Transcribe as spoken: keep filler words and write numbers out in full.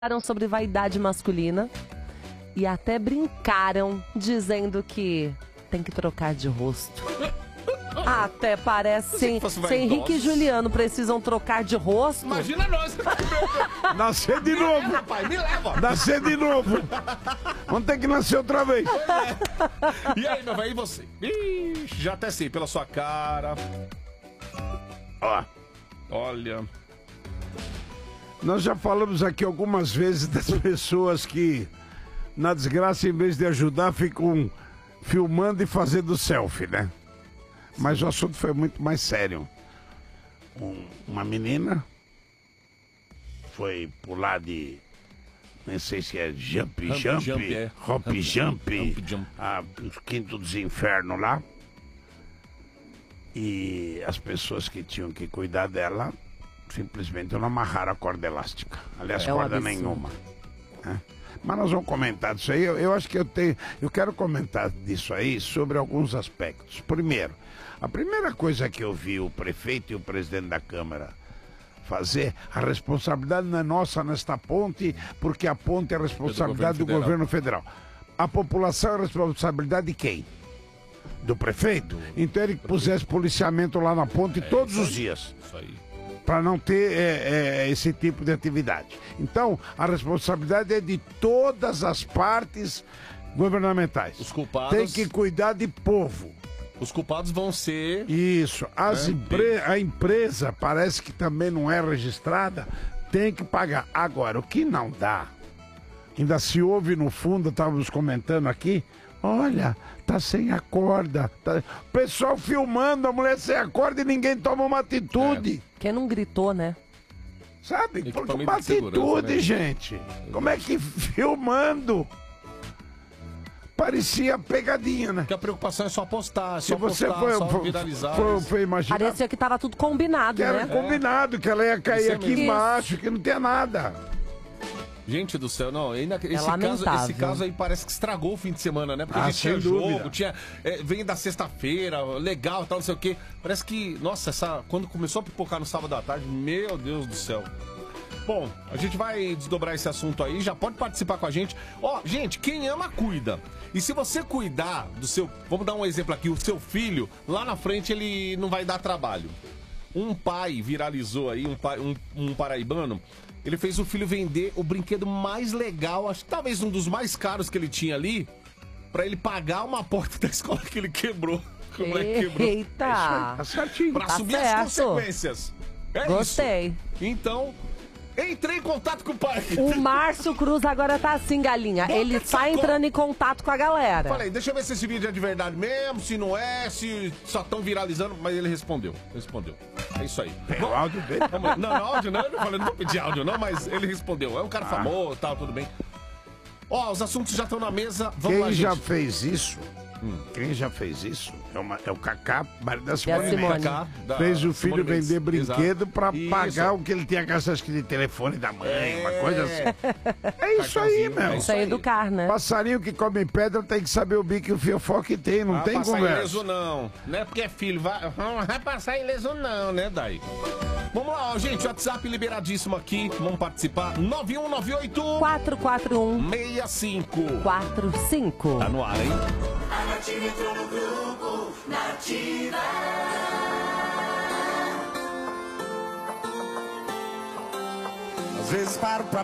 Falaram sobre vaidade masculina e até brincaram dizendo que tem que trocar de rosto. Até parece sem, sem Henrique e Juliano precisam trocar de rosto. Imagina nós. Nascer de novo. É, rapaz, me leva. Nascer de novo. Vamos ter que nascer outra vez. É. E aí, meu velho, e você? Ixi, já até sei, pela sua cara. Ó, olha... Nós já falamos aqui algumas vezes das pessoas que, na desgraça, em vez de ajudar, ficam filmando e fazendo selfie, né? Mas o assunto foi muito mais sério. Um, uma menina foi pular de... Nem sei se é jump, Hump jump, jump, é. hop Hump- jump, hump jump. a, o quinto dos infernos lá. E as pessoas que tinham que cuidar dela simplesmente não amarraram a corda elástica. Aliás, É um corda absurdo. nenhuma. Né? Mas nós vamos comentar disso aí. Eu, eu acho que eu tenho. Eu quero comentar disso aí sobre alguns aspectos. Primeiro, a primeira coisa que eu vi o prefeito e o presidente da Câmara fazer, a responsabilidade não é nossa nesta ponte, porque a ponte é a responsabilidade do governo governo federal. A população é a responsabilidade de quem? Do prefeito? Então ele pusesse policiamento lá na ponte todos os dias. Isso aí. Para não ter é, é, esse tipo de atividade. Então, a responsabilidade é de todas as partes governamentais. Os culpados... Tem que cuidar de povo. Os culpados vão ser... Isso. As É, empre... A empresa parece que também não é registrada, tem que pagar. Agora, o que não dá, ainda se ouve no fundo, estávamos comentando aqui, olha, tá sem a corda. Tá... O pessoal filmando a mulher sem a corda e ninguém toma uma atitude. É. Quem não gritou, né? Sabe? Equipamento Uma de segurança, atitude, né? gente. Como é que filmando? Parecia pegadinha, né? Porque a preocupação é só postar, Se só você postar, foi, só foi, viralizar. foi, foi imaginar Parecia que tava tudo combinado, que era né? combinado, que ela ia cair Isso é aqui mesmo. embaixo, que não tinha nada. Gente do céu, não, ainda, esse, caso, lamentável. esse caso aí parece que estragou o fim de semana, né? Porque Ah, a gente tinha sem dúvida. jogo, tinha, é, vem da sexta-feira, legal, tal, não sei o quê. Parece que, nossa, essa, quando começou a pipocar no sábado à tarde, meu Deus do céu. Bom, a gente vai desdobrar esse assunto aí, já pode participar com a gente. Ó, gente, quem ama, cuida. E se você cuidar do seu, vamos dar um exemplo aqui, o seu filho, lá na frente ele não vai dar trabalho. Um pai viralizou aí, um, pai, um, um paraibano, ele fez o filho vender o brinquedo mais legal, acho que talvez um dos mais caros que ele tinha ali, pra ele pagar uma porta da escola que ele quebrou. Que o moleque quebrou. Eita! Tá certinho. Pra Tá assumir as certo. consequências. É Gostei. isso. Então, entrei em contato com o pai. O Márcio Cruz agora tá assim, galinha. Boca Ele de tá sacola. entrando em contato com a galera. Falei, deixa eu ver se esse vídeo é de verdade mesmo, se não é, se só estão viralizando, mas ele respondeu. Respondeu. É isso aí. Tem o áudio dele. Vamos- Não, não, áudio não, eu não falei, não vou pedir áudio não, mas ele respondeu. É um cara famoso, tal, tudo bem. Ó, os assuntos já estão na mesa, vamos Quem lá, já gente. fez isso, quem já fez isso, é, uma, é o Cacá, marido da E a Simone Simone. Mendes. Cacá, da Fez o filho Simone Mendes. vender brinquedo Exato. pra Isso. pagar o que ele tinha gastado, acho que de telefone da mãe, uma coisa assim. É isso aí, Cartãozinho, meu. é Isso aí educar, né? Passarinho que come pedra tem que saber o bico e o fiofó que tem, não Vai tem passar conversa. ileso não, não é porque é filho, vai, não vai passar ileso não, né, Daí? Vamos lá, ó, gente, WhatsApp liberadíssimo aqui, vamos participar, nove um nove oito quatro quatro um seis cinco. quatro cinco. Tá no ar, hein? A Nativa entrou no grupo, Nativa. Às vezes paro pra